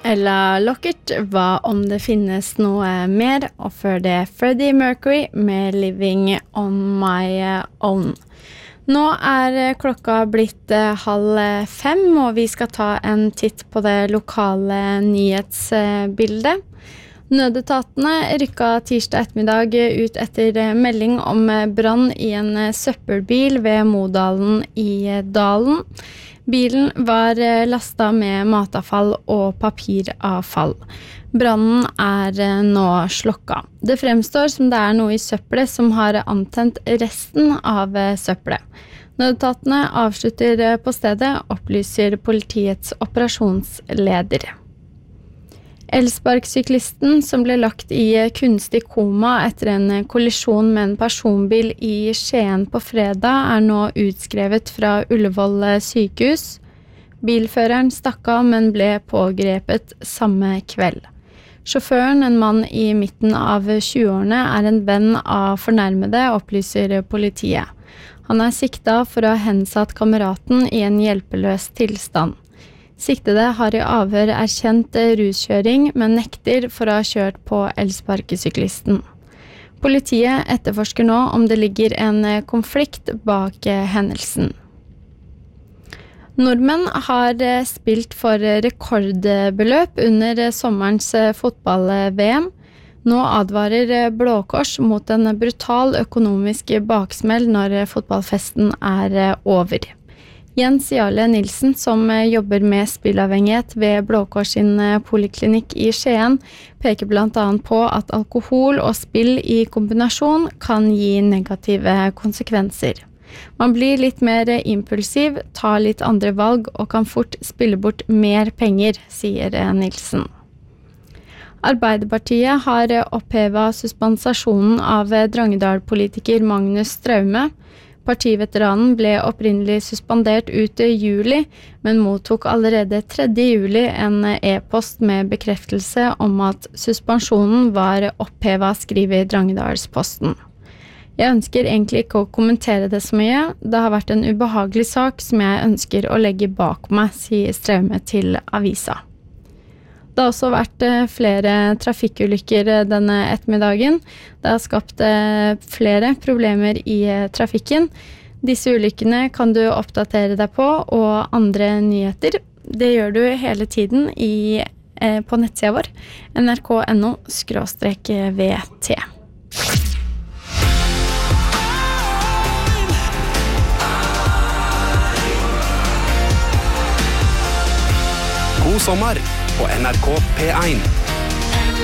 Ella Lockett, hva om det finnes noe mer, og før det Freddie Mercury med Living on My Own. Nå klokka blitt 4:30, og vi skal ta en titt på det lokale nyhetsbildet. Nødetatene rykka tirsdag ettermiddag ut etter melding om brann i en søppelbil ved Modalen i Dalen. Bilen var lastet med matavfall og papiravfall. Brannen nå slokka. Det fremstår som det noe i søppelet som har antent resten av søppelet. Nødetatene avslutter på stedet, opplyser politiets operasjonsleder. Elsparksyklisten som ble lagt i kunstig koma etter en kollisjon med en personbil i Skien på fredag nå utskrevet fra Ullevål sykehus. Bilføreren stakk av, men ble pågrepet samme kveld. Sjåføren, en mann i midten av 20-årene, en venn av fornærmede, opplyser politiet. Han siktet for å ha hensatt kameraten i en hjelpeløs tilstand. Siktede har i avhør erkjent ruskjøring, men nekter for å ha kjørt på elsparkesyklisten. Politiet etterforsker nå om det ligger en konflikt bak hendelsen. Nordmenn har spilt for rekordbeløp under sommerens fotball-VM. Nå advarer Blå Kors mot en brutal økonomisk baksmell når fotballfesten over. Jens Jarle Nilsen, som jobber med spillavhengighet ved Blå Kors sin poliklinikk i Skien, peker blant annet på at alkohol og spill i kombinasjon kan gi negative konsekvenser. Man blir litt mer impulsiv, tar litt andre valg og kan fort spille bort mer penger, sier Nilsen. Arbeiderpartiet har opphevet suspensasjonen av Drangedal-politiker Magnus Straume. Partiveteranen ble opprinnelig suspendert ut i juli, men mottok allerede 3. juli en e-post med bekreftelse om at suspensjonen var opphevet, skriver Drangedalsposten. Jeg ønsker egentlig ikke å kommentere det så mye. Det har vært en ubehagelig sak som jeg ønsker å legge bak meg, sier Straume til avisa. Det har også vært flere trafikkulykker denne ettermiddagen. Det har skapt flere problemer i trafikken. Disse ulykkene kan du oppdatere deg på, og andre nyheter. Det gjør du hele tiden på nettsida vår, nrk.no/vt. God sommer på NRK P1.